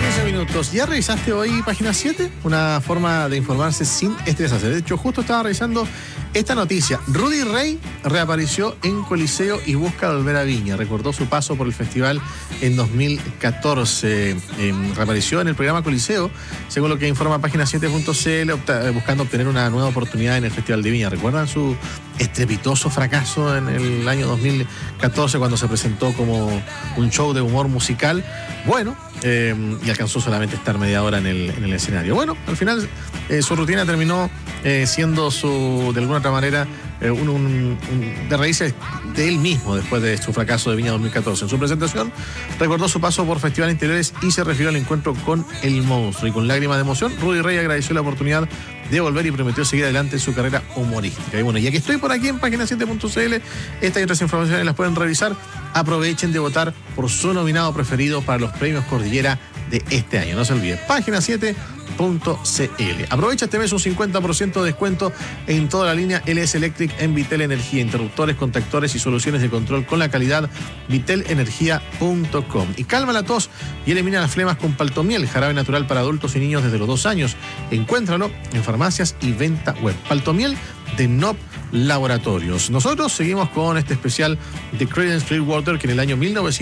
15 minutos. ¿Ya revisaste hoy página 7? Una forma de informarse sin estresarse. De hecho, justo estaba revisando esta noticia. Rudy Ray reapareció en Coliseo y busca volver a Viña. Recordó su paso por el festival en 2014. Reapareció en el programa Coliseo, según lo que informa página 7.cl, buscando obtener una nueva oportunidad en el Festival de Viña. ¿Recuerdan su estrepitoso fracaso en el año 2014 cuando se presentó como un show de humor musical? Bueno, y alcanzó solamente estar media hora en el escenario. Bueno, al final su rutina terminó siendo de alguna otra manera de raíces de él mismo después de su fracaso de Viña 2014. En su presentación recordó su paso por festivales interiores y se refirió al encuentro con el monstruo. Y con lágrimas de emoción, Rudy Ray agradeció la oportunidad de volver y prometió seguir adelante en su carrera humorística. Y bueno, ya que estoy por aquí en página 7.cl, estas y otras informaciones las pueden revisar. Aprovechen de votar por su nominado preferido para los premios Cordillera de este año. No se olvide, página 7.cl. Aprovecha este mes un 50% de descuento en toda la línea LS Electric en Vitel Energía, interruptores, contactores y soluciones de control con la calidad vitelenergia.com. Y calma la tos y elimina las flemas con Paltomiel, jarabe natural para adultos y niños desde los 2 años. Encuéntralo en farmacias y venta web. Paltomiel de Nop Laboratorios. Nosotros seguimos con este especial de Creedence Clearwater, que en el año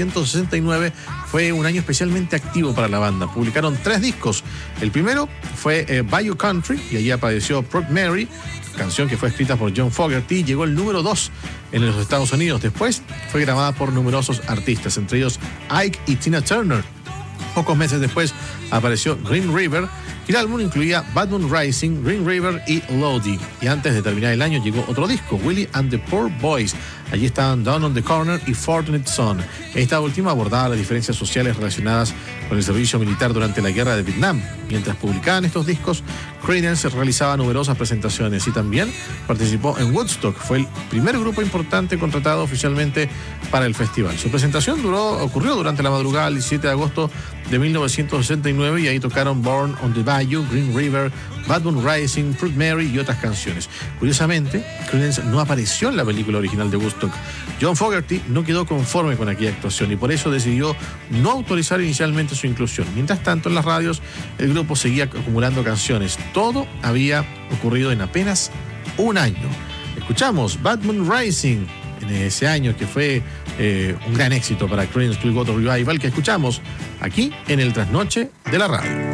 1969 fue un año especialmente activo para la banda. Publicaron 3 discos. El primero fue Bayou Country, y allí apareció Proud Mary, canción que fue escrita por John Fogerty. Llegó el número 2 en los Estados Unidos. Después fue grabada por numerosos artistas, entre ellos Ike y Tina Turner. Pocos meses después apareció Green River, y el álbum incluía Bad Moon Rising, Green River y Lodi. Y antes de terminar el año llegó otro disco, Willie and the Poor Boys. Allí estaban Down on the Corner y Fortunate Son. Esta última abordaba las diferencias sociales relacionadas con el servicio militar durante la guerra de Vietnam. Mientras publicaban estos discos, Creedence realizaba numerosas presentaciones y también participó en Woodstock. Fue el primer grupo importante contratado oficialmente para el festival. Su presentación ocurrió durante la madrugada del 17 de agosto de 1969, y ahí tocaron Born on the Bayou, Green River, Bad Moon Rising, Proud Mary y otras canciones. Curiosamente, Creedence no apareció en la película original de Woodstock. John Fogerty no quedó conforme con aquella actuación y por eso decidió no autorizar inicialmente su inclusión. Mientras tanto, en las radios, el grupo seguía acumulando canciones. Todo había ocurrido en apenas un año. Escuchamos Bad Moon Rising en ese año, que fue un gran éxito para Creedence Clearwater Revival, que escuchamos aquí en el Trasnoche de la Radio.